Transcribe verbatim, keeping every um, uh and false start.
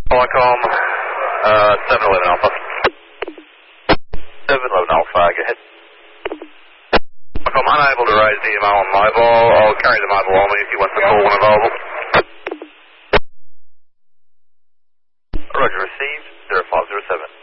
Qualcomm, uh, seven eleven Alpha. seven eleven Alpha, go ahead. Qualcomm, unable to raise the email on mobile. I'll carry the mobile on me if you want the call when available. Roger, received, zero five zero seven.